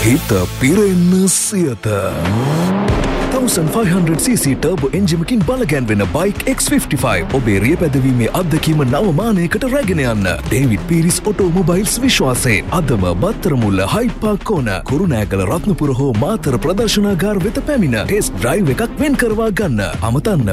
හිත පිරෙන්න Siyatha 1500cc turbo engine-කින් බලගැන්වෙන bike X55 ඔබේ රියපැදවීමේ අත්දැකීම නව මානයකට රැගෙන යන්න ඩේවිඩ් පීරිස් ඔටෝමොබයිල්ස් විශ්වාසයෙන් අදම බත්තර මුල්ල හයිඩ් පාක් කෝන කුරුණෑගල රත්නපුර හෝ මාතර ප්‍රදර්ශනාගාර වෙත පැමිණ ටෙස්ට් ඩ්‍රයිව් එකක් වෙන් කරවා ගන්න අමතන්න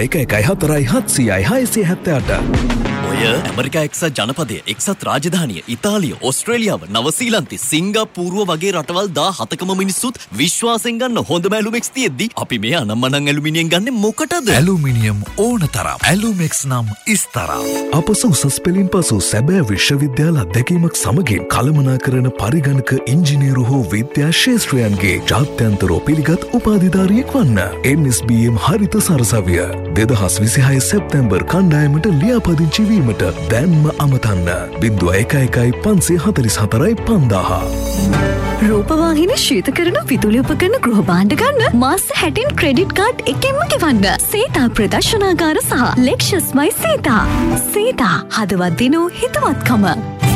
0114 ඔය ඇමරිකා එක්සත් ජනපදය එක්සත් රාජධානිය ඉතාලිය ඕස්ට්‍රේලියාව නවසීලන්තේ සිංගප්පූරුව වගේ රටවල් 17කම මිනිස්සුත් විශ්වාසයෙන් ගන්න හොඳම ඇලුමෙක්ස් තියෙද්දි අපි මේ අනම්මනම් ඇලුමිනියම් ගන්න මොකටද? ඇලුමිනියම් ඕන තරම්. ඇලුමෙක්ස් නම් ඉස්තරම්. අප උසස් පෙළින් පසු සැබෑ විශ්වවිද්‍යාල අත්දැකීමක් සමගින් කළමනාකරන පරිගණක ඉංජිනේරු හෝ විද්‍යා ශාස්ත්‍රයන්ගේ ජාත්‍යන්තරව පිළිගත් උපාධිධාරියෙක් වන්න. NSBM හරිත සරසවිය 2026 සැප්තැම්බර් කණ්ඩායමට ලියාපදිංචි වීමට දැන්ම අමතන්න 011544 5000. රූපවාහින ශීතකරණ විදුලි උපකරණ ගෘහ භාණ්ඩ ගන්න මාස 60 ක්‍රෙඩිට් කාඩ් එකෙන්ම ගෙවන්න. සීතා ප්‍රදර්ශනාගාර සහ ලෙක්ෂස් මයි සීතා. සීතා හදවත් දිනූ හිතවත්කම.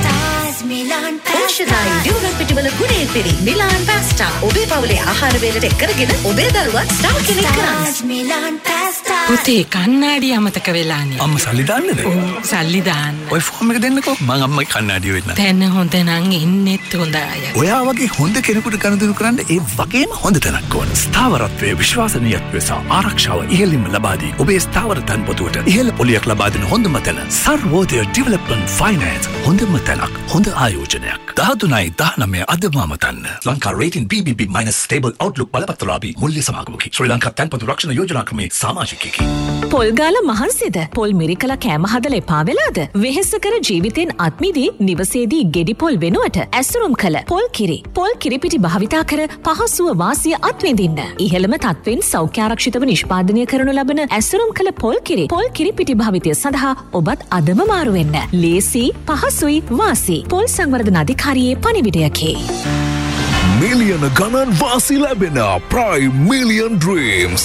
ෞෂධයි දියුණුවක් පිටිවල ගුණේ පිරි මිලාන් පාස්ටා ඔබේ පවුලේ ආහාර වේලට එක්කගෙන ඔබේ දරුවත් ස්ටාර් කෙනෙක් කරන්න. පුතේ කන්නාඩි අමතක වෙලානේ. අම්ම සල්ලි දාන්නද? ඔව් සල්ලි දාන්න. ඔය ෆෝම් එක දෙන්නකෝ මං අම්මගේ කන්නාඩිය වෙන්න. තැන හොඳ නම් ඉන්නෙත් හොඳ අය. ඔයා වගේ හොඳ කෙනෙකුට ගනුදෙනු කරන්න ඒ වගේම හොඳ තැනක් ඕන. ස්ථාවරත්වයේ විශ්වාසනීයත්වය සහ ආරක්ෂාව ඉහළින්ම ලබා දී ඔබේ ස්ථාවර තන්පොතුවට ඉහළ පොලියක් ලබා දෙන හොඳම තැන සර්වෝදය ඩෙවලොප්මන්ට් ෆයිනෑන්ස්. හොඳම තැනක් හොඳ ආයෝජනයක්. 13/19 අදම අමතන්න. Lanka rating BBB- stable Outlook බලපත්‍රලාභී මුල්‍ය සමාගමකි. ශ්‍රී ලංකා තන්පතු රක්ෂණ යෝජනා ක්‍රමේ සමාජිකයෙකි. පොල් ගාලා මහන්සිද? පොල් මිරිකලා කෑම හදලා එපා වෙලාද? වෙහෙසකර ජීවිතෙන් අත්මිදී නිවසේදී ගෙඩි පොල් වෙනුවට ඇසුරුම් කළ පොල් කිරි. පොල් කිරිපිටි භාවිතා කර පහසුව වාසිය අත්විඳින්න. ඉහළම තත්ත්වෙන් සෞඛ්‍ය ආරක්ෂිතව නිෂ්පාදනය කරනු ලබන ඇසුරුම් කළ පොල් කිරිපිටි භාවිතය සඳහා ඔබත් අදම මාරු වෙන්න. ලේසි, පහසුයි, වාසි. පොල් සංවර්ධන අධිකාරියේ පණිවිඩයකි. මිලියන ගණන් වාසි ලැබෙන ප්‍රයිම් මිලියන් ඩ්‍රීම්ස්.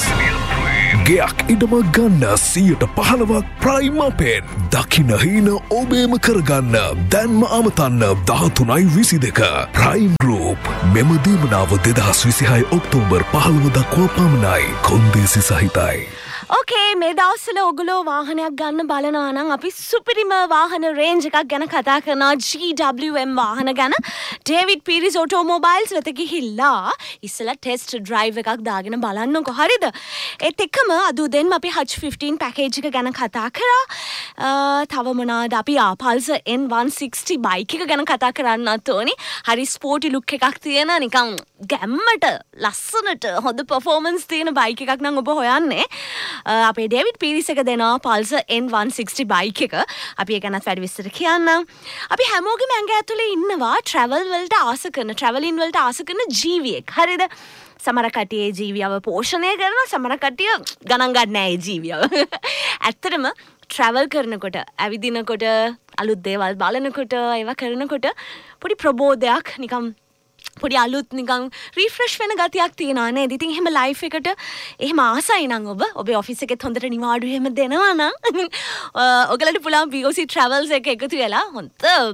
ගෙයක් ඉඩමක් ගන්න 15% ප්‍රයිම් අපෙන්. දකින හීන ඔබේම කරගන්න දැන්ම අමතන්න 13/22 ප්‍රයිම් ගෲප්. මෙම දීමනාව 2026 ඔක්තෝබර් 15 දක්වා පමණයි. කොන්දේසි සහිතයි. ඕකේ මේ දවස්වල ඔගොල්ලෝ වාහනයක් ගන්න බලනවා නම් අපි සුපිරිම වාහන රේන්ජ් එකක් ගැන කතා කරනවා GWM වාහන ගැන. ඩේවිඩ් පීරිස් ඔටෝමොබයිල්ස් වෙත ගිහිල්ලා ඉස්සලා ටෙස්ට් ඩ්‍රයිව් එකක් දාගෙන බලන්නකෝ හරිද? ඒත් එක්කම අද උදේන්ම අපි Hutch 15 පැකේජ් එක ගැන කතා කරා. තව මොනවාද අපි Pulsar N160 බයික් එක ගැන කතා කරන්නත් ඕනි. හරි ස්පෝටි ලුක් එකක් තියෙන නිකන් ගැම්මට ලස්සනට හොඳ පර්ෆෝමන්ස් තියෙන බයික් එකක් නම් ඔබ හොයන්නේ. අපේ ඩේවිඩ් පීරිස් එක දෙනවා Pulsar N160 බයික් එක. අපි ඒක ගැනත් වැඩි විස්තර කියන්නම්. අපි හැමෝගෙම ඇඟ ඇතුලේ ඉන්නවා travel වලට ආස කරන traveling වලට ආස කරන ජීවියෙක්. හරිද? සමහර කට්ටිය ඒ ජීවියව පෝෂණය කරනවා, සමහර කට්ටිය ගණන් ගන්න නෑ ඒ ජීවියව. ඇත්තටම travel කරනකොට, ඇවිදිනකොට, අලුත් දේවල් බලනකොට, ඒවා කරනකොට පොඩි ප්‍රබෝධයක් නිකම් පොඩි අලුත් නිකන් රිෆ්‍රෙෂ් වෙන ගතියක් තියෙනවා නේද? ඉතින් එහෙම ලයිෆ් එකට එහෙම ආසයි නම් ඔබේ ඔෆිස් එකෙත් හොඳට නිවාඩු එහෙම දෙනවා නම් ඔයගලට පුළුවන් BOC Travels එක එකතු වෙලා හොඳ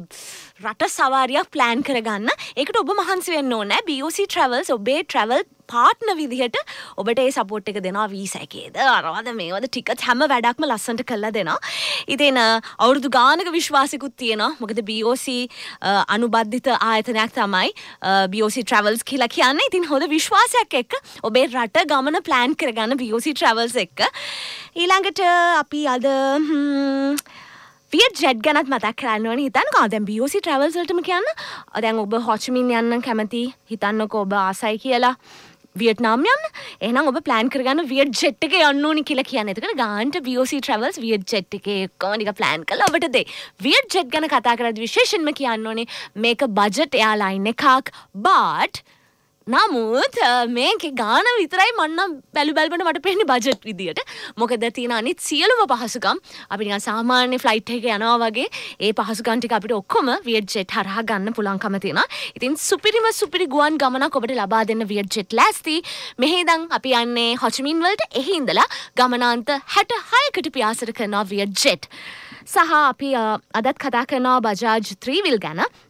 රට සවාරියක් ප්ලෑන් කරගන්න. ඒකට ඔබ මහන්සි වෙන්න ඕනේ. BOC Travels ඔබේ travel පාර්ට්නර් විදිහට ඔබට ඒ සපෝට් එක දෙනවා. වීසා එකේද අරවද මේවද ටිකට් හැම වැඩක්ම ලස්සනට කරලා දෙනවා. ඉතින් අවුරුදු ගානක විශ්වාසිකුත් තියෙනවා. මොකද BOC අනුබද්ධිත ආයතනයක් තමයි BOC Travels කියලා කියන්නේ. ඉතින් හොඳ විශ්වාසයක් එක්ක ඔබේ රට ගමන ප්ලෑන් කරගන්න BOC Travels එක්ක. ඊළඟට අපි අද වියට්ජෙට් ගැනත් මතක් කරන්න ඕනේ. හිතන්නකෝ දැන් BOC Travels වලටම කියන්න. දැන් ඔබ හොචිමින් යන්න කැමති. හිතන්නකෝ ඔබ ආසයි කියලා වියට්නාම් යන්න. එහෙනම් ඔබ ප්ලෑන් කරගන්න වියට්ජෙට් එකේ යන්න ඕනි කියලා කියන්නේ. එතකොට ගානට BOC Travels වියට්ජෙට් එකේ කොහොමද ප්ලෑන් කරලා ඔබට දෙයි. වියට්ජෙට් ගැන කතා කරද්දී විශේෂයෙන්ම කියන්න ඕනේ මේක බජට් එයාලයින් එකක්. but නමුත් මේකේ ගාන විතරයි මන්නම් බැලුමට මට පේන්නේ බජට් විදියට. මොකද තියෙන අනිත් සියලුම පහසුකම් අපි නිකන් සාමාන්‍ය ෆ්ලයිට් එකක යනවා වගේ ඒ පහසුකම් ටික අපිට ඔක්කොම වියට්ජෙට් හරහා ගන්න පුළුවන්කම තියෙනවා. ඉතින් සුපිරි ගුවන් ගමනක් ඔබට ලබා දෙන්න වියට්ජෙට් ලෑස්ති. මෙහි ඉඳන් අපි යන්නේ හොචිමින් වලට. එහි ඉඳලා ගමනාන්ත 66කට පියාසර කරනවා වියට්ජෙට්. සහ අපි අදත් කතා කරනවා බජාජ් 3 wheel ගැන.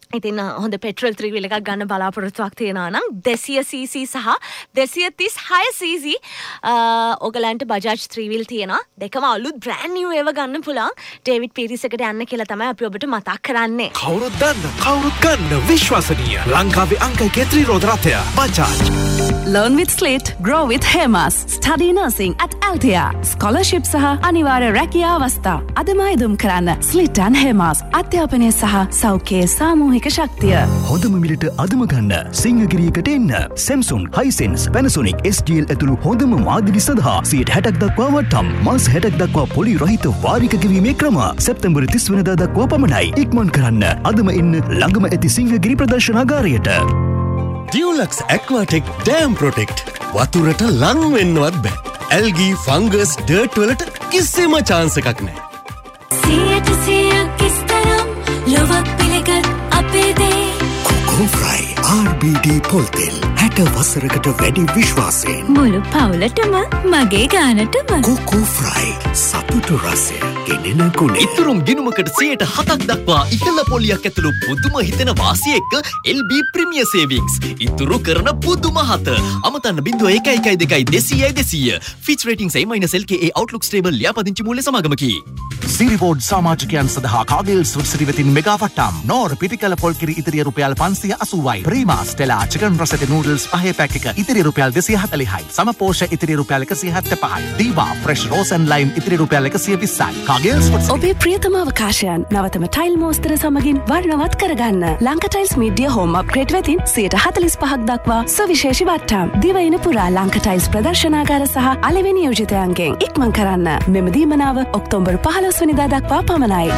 ඉතින් හොඳ පෙට්‍රල් ත්‍රීවිල් එකක් ගන්න බලාපොරොත්තුවක් තියෙනවා නම් 200cc සහ 236cc ඔයගලන්ට බජාජ් ත්‍රීවිල් තියෙනවා. දෙකම අලුත් බ්‍රෑන්ඩ් නිව් ඒවා ගන්න පුළුවන්. ඩේවිඩ් පීරිස් එකට යන්න කියලා තමයි අපි ඔබට මතක් කරන්නේ. කවුරුත් දන්න කවුරුත් ගන්න විශ්වසනීය ලංකාවේ අංක 1 ත්‍රිරෝද රථය Bajaj. Learn with Slate, grow with Hemas. Study nursing at Althea. Scholarship සහ අනිවාර්ය රැකියා අවස්ථා. අදම ඉදුම් කරන්න Slate and Hemas. අධ්‍යාපනය සහ සෞඛ්‍ය සාමූහික ශක්තිය. හොඳම මිලට අදම ගන්න සිංහගිරියකට එන්න. Samsung, Hisense, Panasonic, STL ඇතුළු හොඳම මාදිලි සඳහා 60% දක්වා වටම්. මාස 60ක් දක්වා පොලි රහිත වාරික ගෙවීමේ ක්‍රම සැප්තැම්බර් 30 වෙනිදා දක්වා පමණයි. ඉක්මන් කරන්න. අදම එන්න ළඟම ඇති සිංහගිරි ප්‍රදර්ශනාගාරයට. Dulux Aquatech Dam Protect වතුරට ලං වෙන්නවත් බෑ. ඇල්ගී ෆංගස් ඩර්ට් වලට කිසිම chance එකක් නැහැ. 100% කිස්තරම් ලොවක් පිළිගත් අපේ දේ කොකෝ ෆ්‍රයි RBD පොල්තෙල් 60 වසරකට වැඩි විශ්වාසයෙන් මුළු පවුලටම මගේ ගානටම කොකෝ ෆ්‍රයි සතුටු රසය ගෙනෙන ගුණ. ඉතුරුම් ගිණුමකට 7% දක්වා ඉහළ පොලියක් ඇතුළු පුදුම හිතෙන වාසිය එක්ක LB ප්‍රීමියර් සේවිංග්ස්. ඉතුරු කරන පුදුම හත. අමතන්න 0112 Fitch Ratings A-LKA Outlook Stable ලියාපදිංචි මූල්‍ය සමාගමකි. සිරිවෝඩ් සමාජිකයන් සඳහා කාගෙල් සුට්සිරි වෙතින් මෙගා වට්ටම්. නෝර් පිටිකල පොල්කිරි ඉතිරිය රුපියල් 580යි. ප්‍රීමා ස්ටෙලා චිකන් රසෙට නූඩල්ස් පහේ පැක් එක ඉතිරිය රුපියල් 240යි. සමපෝෂ ඉතිරිය රුපියල් 175යි. දීවා ෆ්‍රෙෂ් රෝස් ඇන්ඩ් ලයිම් ඉතිරිය රුපියල් 120යි. කාගෙල් සුට්සිරි. ඔබේ ප්‍රියතම අවකාශයන් නවතම ටයිල් මෝස්තර සමගින් වර්ණවත් කරගන්න. Lanka tiles media home upgrade වෙතින් 45% දක්වා සවිශේෂී වට්ටම්. දිවයින පුරා ලංකා ටයිල්ස් ප්‍රදර්ශනාගාර සහ අලෙවි නියෝජිතයන්ගෙන් ඉක්මන් කරන්න. මෙම දීමනාව ඔක්තෝබර් 15 වෙනිදා දක්වා පමණයි.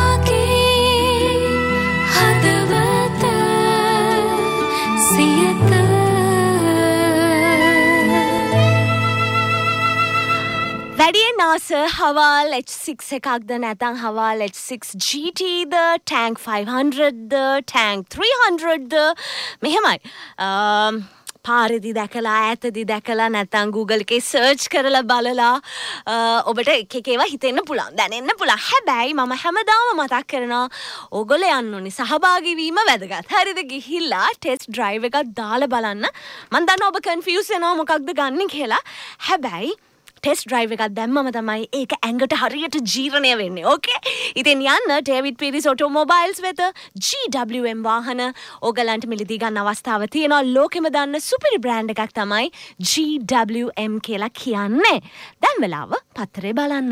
වැඩියෙන් ආස හවාල් H6 එකක්ද නැතන් හවාල් H6 GTද ටැන්ක් 500ද ටැන්ක් 300ද මෙහෙමයි. පාරදි දැකලා ඇතදි දැකලා නැත්නම් Google එකේ සර්ච් කරලා බලලා ඔබට එක ඒවා හිතෙන්න පුළුවන් දැනෙන්න පුළුවන්. හැබැයි මම හැමදාම මතක් කරනවා ඕගොල්ලෝ යන්න ඕනේ සහභාගී වීම වැදගත්. හරිද? ගිහිල්ලා ටෙස්ට් ඩ්‍රයිව් එකක් දාලා බලන්න. මම දන්නවා ඔබ කන්ෆියුස් වෙනවා මොකක්ද ගන්න කියලා. හැබැයි ටෙස්ට් ඩ්‍රයිව් එකක් දැම්මම තමයි ඒක ඇඟට හරියට ජීර්ණය වෙන්නේ. ඕකේ? ඉතින් යන්න ඩේවිඩ් පීරිස් ඔටෝමොබයිල්ස් වෙත GWM වාහන ඕගලන්ට මිලදී ගන්න අවස්ථාව තියෙනවා. ලෝකෙම දන්න සුපිරි බ්‍රෑන්ඩ් එකක් තමයි GWM කියලා කියන්නේ. දැන් වෙලාව පත්තරේ බලන්න.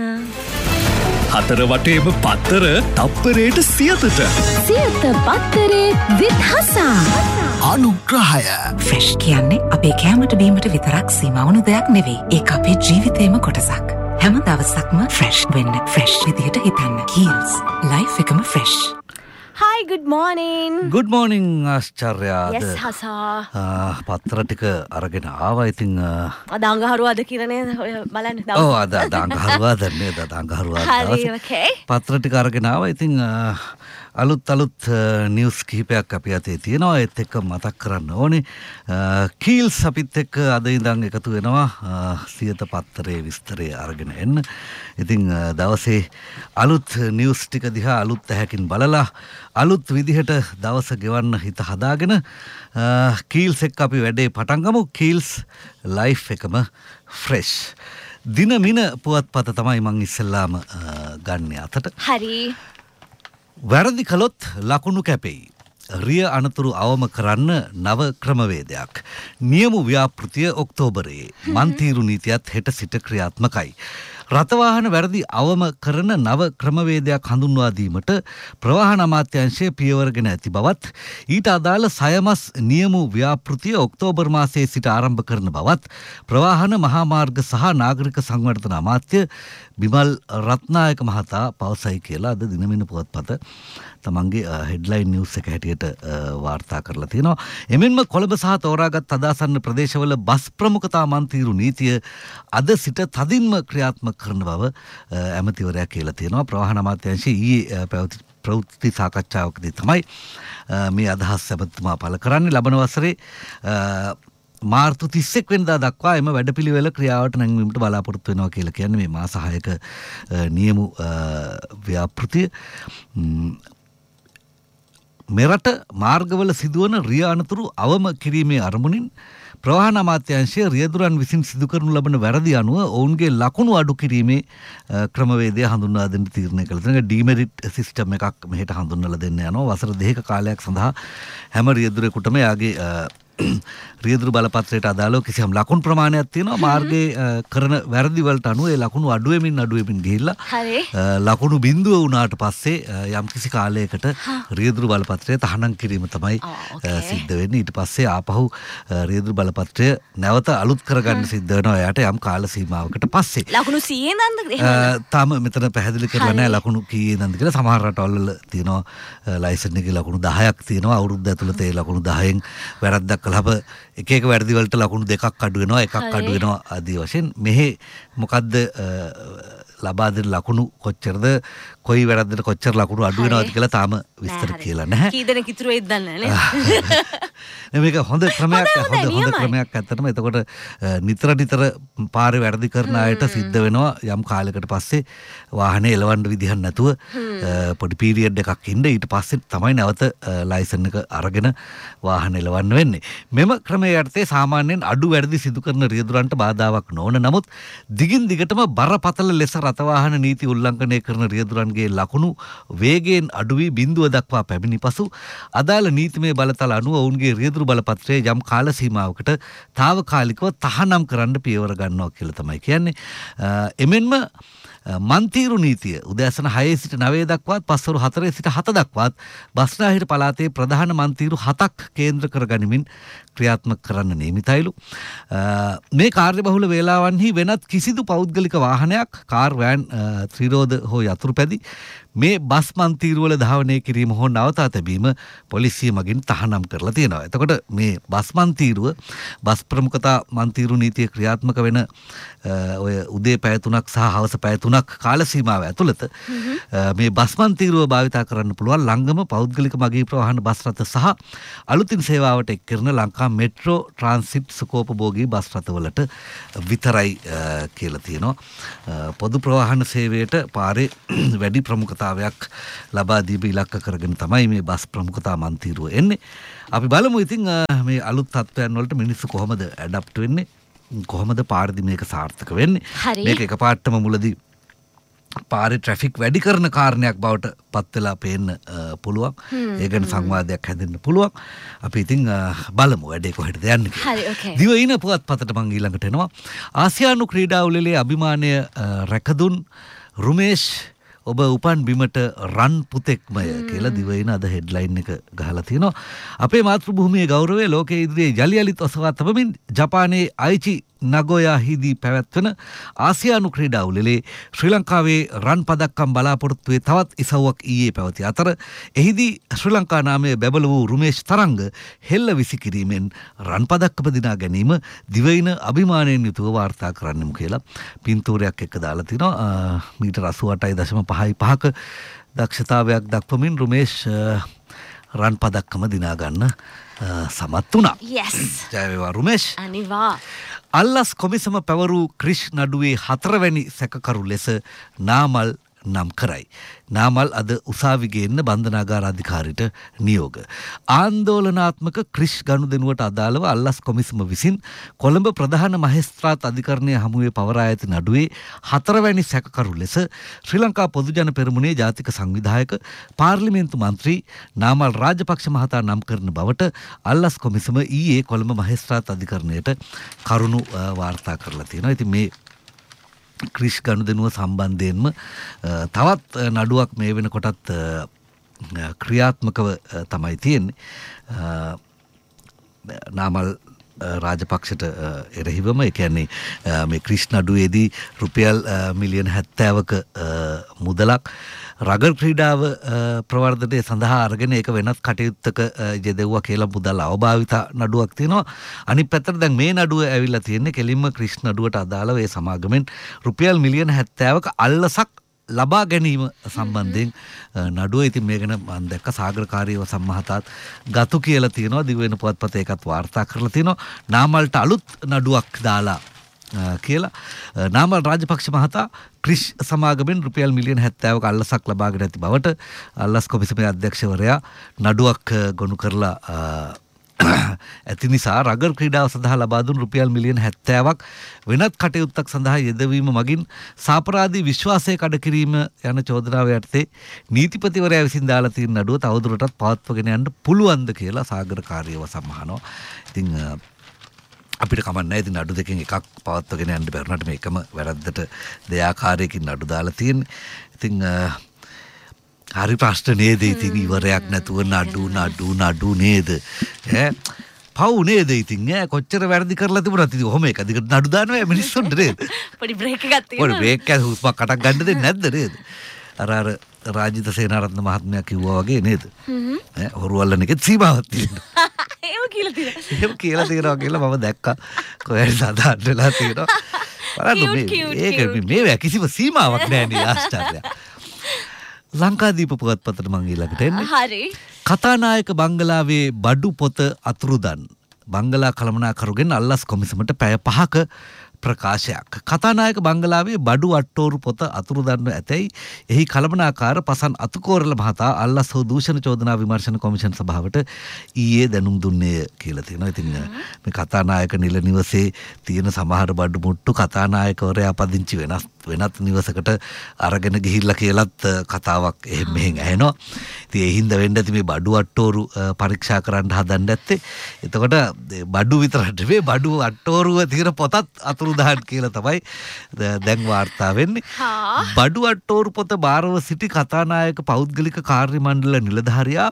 හතර වටේම පත්තර තප්පරයට සියතට. සියත පත්තරේ විත් හසා. අනුග්‍රහය. ෆ්‍රෙෂ් කියන්නේ අපේ කෑමට බීමට විතරක් සීමා වුණු දෙයක් නෙවෙයි. ඒක අපේ ජීවිතේම කොටසක්. හැම දවසක්ම ෆ්‍රෙෂ් වෙන්න ෆ්‍රෙෂ් විදියට හිතන්න. කීල්ස් ලයිෆ් එකම fresh. Hi, good morning. Good morning, ආශ්චර්යා. Yes, හසා. පත්තර ටික අරගෙන ආවා. ඉතින් අද අඟහරුවාද කියලානේ බලන්න. ඔව් අද අඟහරුවාද නේද? අඟහරුවාද. හරි, okay. පත්තර ටික අරගෙන ආවා. ඉතින් අලුත් නිවුස් කිහිපයක් අපි අතේ තියෙනවා. ඒත් එක්ක මතක් කරන්න ඕනේ. කීල්ස් අපිත් එක්ක අද ඉඳන් එකතු වෙනවා. සියත පත්තරේ විස්තරය අරගෙන එන්න. ඉතින් දවසේ අලුත් නිවුස් ටික දිහා අලුත් ඇහැකින් බලලා අලුත් විදිහට දවස ගෙවන්න හිත හදාගෙන කීල්ස් එක්ක අපි වැඩේ පටන් ගමු. කීල්ස් ලයිෆ් එකම ෆ්‍රෙෂ්. දින මින පුවත්පත තමයි මං ඉස්සෙල්ලාම ගන්න අතට. හරි. වැරදි කළොත් ලකුණු කැපෙයි. රිය අනතුරු අවම කරන්න නව ක්‍රමවේදයක්. නියම ව්‍යාපෘතිය ඔක්තෝබරයේ. මන්තීරු නීතියත් හෙට සිට ක්‍රියාත්මකයි. රථවාහන වැරදි අවම කරන නව ක්‍රමවේදයක් හඳුන්වා දීමට ප්‍රවාහන අමාත්‍යාංශය පියවරගෙන ඇති බවත් ඊට අදාළ සයමස් නියම ව්‍යාපෘතිය ඔක්තෝබර් මාසයේ සිට ආරම්භ කරන බවත් ප්‍රවාහන මහා මාර්ග සහ නාගරික සංවර්ධන අමාත්‍ය බිමල් රත්නායක මහතා පවසයි කියලා අද දිනමින පුවත්පත තමන්ගේ හෙඩ්ලයින් නිවුස් එක හැටියට වාර්තා කරලා තියෙනවා. එමෙන්ම කොළඹ සහ තෝරාගත් අදාසන්න ප්‍රදේශවල බස් ප්‍රමුඛතා මන්තීරු නීතිය අද සිට තදින්ම ක්‍රියාත්මක කරන බව ඇමතිවරයා කියලා තියෙනවා. ප්‍රවාහන අමාත්‍යාංශයේ ඊයේ පැවති ප්‍රවෘත්ති සාකච්ඡාවකදී තමයි මේ අදහස් ඇමතිතුමා පළ කරන්නේ. ලබන වසරේ මාර්තු 31 වෙනිදා දක්වා එම වැඩපිළිවෙල ක්‍රියාවට නැංවීමට බලාපොරොත්තු වෙනවා කියලා කියන්නේ මේ මාස 6ක නියම ව්‍යාපෘතිය. මෙරට මාර්ගවල සිදුවන රිය අනතුරු අවම කිරීමේ අරමුණින් ප්‍රවාහන අමාත්‍යාංශය රියදුරන් විසින් සිදු කරනු ලබන වැරදි අනුව ඔවුන්ගේ ලකුණු අඩු කිරීමේ ක්‍රමවේදය හඳුන්වා දෙන්න තීරණය කළා. ඒක ඩීමෙරිට් සිස්ටම් එකක් මෙහෙට හඳුන්වලා දෙන්න යනවා. වසර 2ක කාලයක් සඳහා හැම රියදුරෙකුටම යාගේ රියදුරු බලපත්‍රයට අදාළව කිසියම් ලකුණු ප්‍රමාණයක් තියෙනවා. මාර්ගයේ කරන වැරදි වලට අනුව ඒ ලකුණු අඩු වෙමින් ගිහිල්ලා ලකුණු බිඳුව වුණාට පස්සේ යම් කිසි කාලයකට රියදුරු බලපත්‍රය තහනම් කිරීම තමයි සිද්ධ වෙන්නේ. ඊට පස්සේ ආපහු රියදුරු බලපත්‍රය නැවත අලුත් කරගන්න සිද්ධ වෙනවා. එයාට යම් කාල සීමාවකට පස්සේ. ලකුණු 100 නන්ද? තාම මෙතන පැහැදිලි කරලා නැහැ ලකුණු කීයේ නන්ද කියලා. සමහර රටවල් වල තියෙනවා ලයිසන් එකේ ලකුණු 10ක් තියෙනවා. අවුරුද්ද ඇතුළත ඒ ලකුණු 10න් වැරද්දක් කළාම එක වැරදි වලට ලකුණු 2ක් අඩු වෙනවා, 1ක් අඩු වෙනවා ආදී වශයෙන්. මෙහි මොකද්ද ලබා දෙන ලකුණු කොච්චරද, කොයි වැරද්දට කොච්චර ලකුණු අඩු වෙනවද කියලා තාම විස්තර කියලා නැහැ. කී දෙනෙක් ඉතුරු වෙයිද දන්නේ නැහැ. මේක හොඳ ක්‍රමයක්, හොඳ ක්‍රමයක් ඇත්තටම. එතකොට නිතර පාරේ වැරදි කරන අයට සිද්ධ වෙනවා යම් කාලයකට පස්සේ වාහනේ එලවන්න විදිහක් නැතුව පොඩි පීරියඩ් එකක් ඉන්න. ඊට පස්සේ තමයි නැවත ලයිසන් එක අරගෙන වාහන එලවන්න වෙන්නේ. මෙම ක්‍රමයේ යටතේ සාමාන්‍යයෙන් අඩු වැරදි සිදු කරන රියදුරන්ට බාධාවක් නොවන නමුත් දිගින් දිගටම බරපතල ලෙස රථවාහන නීති උල්ලංඝනය කරන රියදුරන්ගේ ලකුණු වේගයෙන් අඩු වී බිඳුව දක්වා පැමිණි පසු අදාළ නීතිමය බලතල අනුව ඔවුන්ගේ රියදුරු බලපත්‍රය යම් කාල සීමාවකට తాවකාලිකව තහනම් කරන්න පියවර ගන්නවා කියලා තමයි කියන්නේ. එමෙන්ම මන්තීරු නීතිය උදෑසන 6 සිට 9 දක්වාත් පස්වරු 4 සිට 7 දක්වාත් බස්නාහිර පළාතේ ප්‍රධාන මන්තීරු 7ක් කේන්ද්‍ර කරගනිමින් ක්‍රියාත්මක කරන්න නියමිතයිලු. මේ කාර්යබහුල වේලාවන්හි වෙනත් කිසිදු පෞද්ගලික වාහනයක්, කාර්, වෑන්, ත්‍රිරෝද හෝ යතුරුපැදි මේ බස් මන්තීරුවල ධාවනය කිරීම හෝ නවතා තැබීම පොලිසිය මගින් තහනම් කරලා තියෙනවා. එතකොට මේ බස් මන්තීරුව බස් ප්‍රමුඛතා මන්තීරු නීතිය ක්‍රියාත්මක වෙන ඔය උදේ පැය 3ක් සහ හවස පැය 3ක් කාල සීමාව ඇතුළත මේ බස් මන්තීරුව භාවිතා කරන්න පුළුවන් ලංගම පෞද්ගලික මගී ප්‍රවාහන බස් රථ සහ අලුතින් සේවාවට එක් කරන ලංකා මෙට්‍රෝ ට්‍රාන්සිට් සුකෝපභෝගී බස් රථවලට විතරයි කියලා තියෙනවා. පොදු ප්‍රවාහන සේවයට පාරේ වැඩි ප්‍රමුඛතාවයක් ලබා දීම ඉලක්ක කරගෙන තමයි මේ බස් ප්‍රමුඛතා මන්තීරුව එන්නේ. අපි බලමු ඉතින් මේ අලුත් තත්ත්වයන් වලට මිනිස්සු කොහොමද ඇඩප්ට් වෙන්නේ, කොහොමද පාරදී මේක සාර්ථක වෙන්නේ. මේක එකපාරටම මුලදී පාරේ ට්‍රැෆික් වැඩි කරන කාරණයක් බවට පත් වෙලා පේන්න පුළුවන්. ඒ ගැන සංවාදයක් හැදෙන්න පුළුවන්. අපි ඉතින් බලමු වැඩේ කොහෙටද යන්නේ කියලා. දිවයින පුවත්පතට මම ඊළඟට එනවා. ආසියානු ක්‍රීඩා උළෙලේ අභිමානය රැකදුන් රුමේෂ් ඔබ උපන් බිමට රන් පුතෙක්මය කියලා දිවයින අද හෙඩ්ලයින් එක ගහලා තියෙනවා. අපේ මාතෘ භූමියේ ගෞරවය ලෝකයේ ඉදිරියේ යලි යලිත් ඔසවා තබමින් ජපානයේ අයිචි නගෝයාහිදී පැවැත්වෙන ආසියානු ක්‍රීඩා උළෙලේ ශ්‍රී ලංකාවේ රන් පදක්කම් බලාපොරොත්තුවේ තවත් ඉසව්වක් ඊයේ පැවති අතර එහිදී ශ්‍රී ලංකා නාමය බැබළ වූ රුමේෂ් තරංග හෙල්ල විසිකිරීමෙන් රන් පදක්කම දිනා ගැනීම දිවයින අභිමානයෙන් යුතුව වාර්තා කරන්නෙමු කියලා පින්තූරයක් එක්ක දාලා තිනවා. මීටර් 88.55ක දක්ෂතාවයක් දක්වමින් රුමේෂ් රන් පදක්කම දිනා ගන්න සමත් වුණා. Yes. ජය වේවා රුමේෂ්. අනිවා. අල්ලස් කොමිසම පැවරූ ක්‍රිෂ් නඩුවේ 4 වැනි සැකකරු ලෙස නාමල් නම් කරයි. නාමල් අද උසාවි ගේන්න බන්ධනාගාර අධිකාරියට නියෝග. ආන්දෝලනාත්මක ක්‍රිෂ් ගනුදෙනුවට අදාළව අල්ලස් කොමිසම විසින් කොළඹ ප්‍රධාන මහේස්ත්‍රාත් අධිකරණය හමුවේ පවරා ඇති නඩුවේ 4 වැනි සැකකරු ලෙස ශ්‍රී ලංකා පොදුජන පෙරමුණේ ජාතික සංවිධායක පාර්ලිමේන්තු මන්ත්‍රී නාමල් රාජපක්ෂ මහතා නම් කරන බවට අල්ලස් කොමිසම ඊයේ කොළඹ මහේස්ත්‍රාත් අධිකරණයට කරුණු වාර්තා කරලා තියෙනවා. ඉතින් මේ ක්‍රිෂ් ගනුදෙනුව සම්බන්ධයෙන්ම තවත් නඩුවක් මේ වෙනකොටත් ක්‍රියාත්මකව තමයි තියෙන්නේ. නාමල් රාජපක්ෂට එරෙහිවම ඒ කියන්නේ මේ ක්‍රිෂ් නඩුවේදී රුපියල් මිලියන 70ක මුදලක් රගර් ක්‍රීඩාව ප්‍රවර්ධනය සඳහා අරගෙන ඒක වෙනත් කටයුත්තක යෙදෙව්වා කියලා මුදල් අවභාවිත නඩුවක් තියෙනවා. අනිත් පැත්තට දැන් මේ නඩුව ඇවිල්ලා තියෙන්නේ කෙලින්ම ක්‍රිෂ් නඩුවට අදාළව ඒ සමාගමෙන් රුපියල් මිලියන 70ක අල්ලසක් ලබා ගැනීම සම්බන්ධයෙන් නඩුව. ඉතින් මේ ගැන මම දැක්ක සාගරකාරීව සම්මහතාත් ගතු කියලා තියෙනවා. දිවයින පුවත්පතේ ඒකත් වාර්තා කරලා තියෙනවා. නාමල්ට අලුත් නඩුවක් දාලා කියලා නාමල් රාජපක්ෂ මහතා ක්‍රිෂ් සමාගමෙන් රුපියල් මිලියන 70ක අල්ලසක් ලබාගෙන ඇති බවට අල්ලස් කොමිසමේ අධ්‍යක්ෂවරයා නඩුවක් ගොනු කරලා ඇති නිසා රගර් ක්‍රීඩාව සඳහා ලබා දුන් රුපියල් මිලියන 70ක් වෙනත් කටයුත්තක් සඳහා යෙදවීම මගින් සාපරාධී විශ්වාසය කඩ කිරීම යන චෝදනාව යටතේ නීතිපතිවරයා විසින් දාලා තියෙන නඩුව තවදුරටත් පවත්වාගෙන යන්න පුළුවන්ද කියලා සාගරකාරීව සම්මහනවා. ඉතින් අපිට කමක් නැහැ. ඉතින් නඩු දෙකෙන් එකක් පවත්වාගෙන යන්න බැරුණාට මේකම වැරද්දට දෙආකාරයකින් නඩු දාලා තියෙන්නේ. ඉතින් හරි ප්‍රශ්න නේද? ඉතින් ඉවරයක් නැතුව නඩු නේද? පව් නේද? ඉතින් කොච්චර වැරදි කරලා තිබුණත් ඉතින් ඔහොම එක දිගට නඩු දානවා මිනිස්සුන්ට නේද? පොඩි බ්‍රේක් එකක් තියෙනවා. පොඩි බ්‍රේක් එකක් හුස්මක් කටක් ගන්න දෙන්නේ නැද්ද නේද? අර රාජිත සේනාරත්න මහත්මයා කිව්වා වගේ නේද? හොරුවල්ලන එකේ සීමාවක් තියෙනවා. ඒව කියලා තියෙනවා. ඒව කියලා තියෙනවා කියලා මම දැක්කා. කොහෙද සදාන්න වෙලා තියෙනවා. බලන්න මේ කිසිම සීමාවක් නැහැ නේ ආශ්චර්යය. ලංකාදීප පුවත්පතට මං ඊළඟට එන්නේ. හරි. කතානායක බංගලාවේ බඩු පොත අතුරුදන්. බංගලා කළමනාකරුගෙන් අල්ලස් කොමිසමට පැය 5ක ප්‍රකාශයක්. කතානායක බංගලාවේ බඩු අට්ටෝරු පොත අතුරුදන්ව ඇතැයි එහි කළමනාකාර පසන් අතුකෝරල මහතා අල්ලස් හෝ දූෂණ චෝදනා විමර්ශන කොමිෂන් සභාවට ඊයේ දැනුම් දුන්නේ කියලා තියෙනවා. ඉතින් මේ කතානායක නිල නිවසේ තියෙන සමහර බඩු මුට්ටු කතානායකවරයා පදිංචි වෙනත් නිවසකට අරගෙන ගිහිල්ලා කියලත් කතාවක් එහෙම මෙහෙන් ඇහෙනවා. ඉතින් ඒ හින්දා වෙන්න ඇති මේ බඩු අට්ටෝරු පරීක්ෂා කරන්න හදන්න ඇත්තේ. එතකොට බඩු විතරක් නෙවෙයි බඩු අට්ටෝරුව තියෙන පොතත් අතුරුදහන් කියලා තමයි දැන් වාර්තා වෙන්නේ. බඩු අට්ටෝරු පොත බාරව සිටි කතානායක පෞද්ගලික කාර්ය මණ්ඩල නිලධාරියා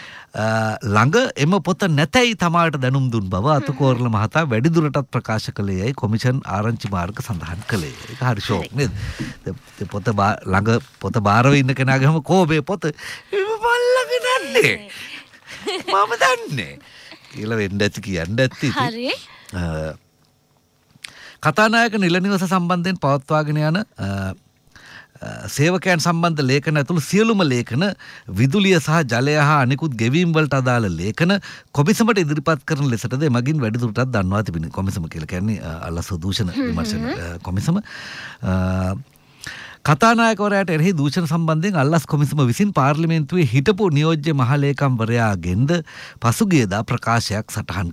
ළඟ එම පොත නැතැයි තමාට දැනුම් දුන් බව අතුකෝරල මහතා වැඩිදුරටත් ප්‍රකාශ කළේයයි කොමිෂන් ආරංචි මාර්ග සඳහන් කළේ. ඒක හරි ෂෝක් නේද? පොත ළඟ පොත බාරව ඉන්න කෙනාගේම කෝබේ පොත මල්ලගේ දන්නේ. මම දන්නේ කියලා වෙන්න ඇති කියන්න ඇති. හරි. කතානායක නිල නිවස සම්බන්ධයෙන් පවත්වාගෙන යන සේවකයන් සම්බන්ධ ලේඛන ඇතුළු සියලුම ලේඛන විදුලිය සහ ජලය හා අනිකුත් ගෙවීම් වලට අදාළ ලේඛන කොමිසමට ඉදිරිපත් කරන ලෙසටද එමගින් වැඩිදුරටත් දන්වා තිබෙනවා. කොමිසම කියලා කියන්නේ අල්ලස් දූෂණ විමර්ශන කොමිසම. කතානායකවරයාට එරෙහි දූෂණ සම්බන්ධයෙන් අල්ලස් කොමිසම විසින් පාර්ලිමේන්තුවේ හිටපු නියෝජ්‍ය මහලේකම්වරයාගෙන්ද පසුගියදා ප්‍රකාශයක් සටහන්